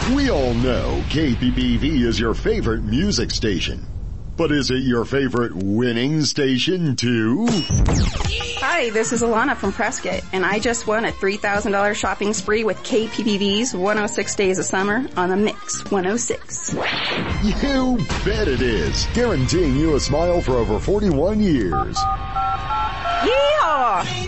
We all know KPPV is your favorite music station. But is it your favorite winning station too? Hi, this is Alana from Prescott, and I just won a $3,000 shopping spree with KPPV's 106 Days of Summer on the Mix 106. You bet it is. Guaranteeing you a smile for over 41 years. Yeehaw!